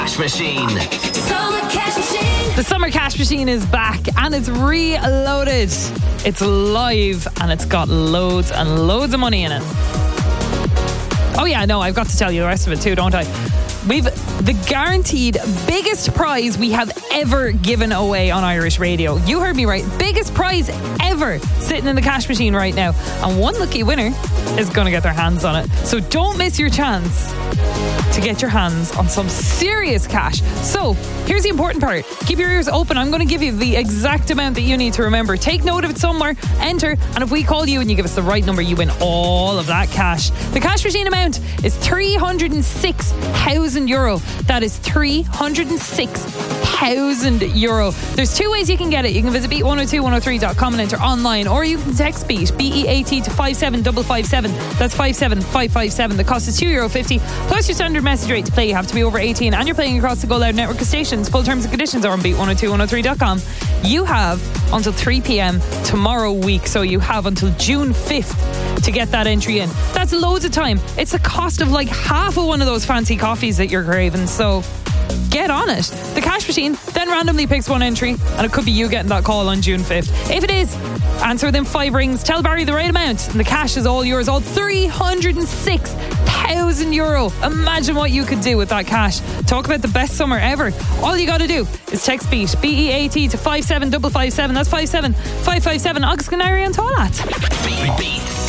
Cash Machine. Summer Cash Machine. The Summer Cash Machine is back and it's reloaded. It's live and it's got loads and loads of money in it. Oh yeah, no, I've got to tell you the rest of it too, don't I? We've the guaranteed biggest prize we have ever given away on Irish radio. You heard me right. Biggest prize ever sitting in the cash machine right now. And one lucky winner is going to get their hands on it. So don't miss your chance to get your hands on some serious cash. So here's the important part. Keep your ears open. I'm going to give you the exact amount that you need to remember. Take note of it somewhere, enter, and if we call you and you give us the right number, you win all of that cash. The cash machine amount is €306,000. That is €306,000. There's two ways you can get it. You can visit beat102103.com and enter online, or you can text BEAT, BEAT, to 57557. That's 57557. The cost is €2.50 plus your standard message rate to play. You have to be over 18 and you're playing across the Go Loud network of stations. Full terms and conditions are on beat102103.com. You have until 3 p.m. tomorrow week, so you have until June 5th to get that entry in. That's loads of time. It's the cost of like half of one of those fancy coffees that you're craving, so get on it. The cash machine then randomly picks one entry and it could be you getting that call on June 5th. If it is, answer within 5 rings, tell Barry the right amount, and the cash is all yours. All €306,000. Imagine what you could do with that cash. Talk about the best summer ever. All you got to do is text BEAT, BEAT, to 57557. That's 57557. Agus Canary and Toilet. Beats